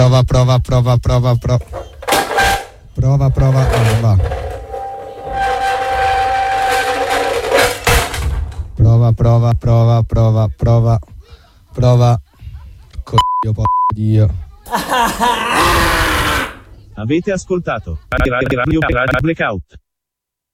prova. Prova. Va. Prova. Coglio Dio. Avete ascoltato Radio Blackout.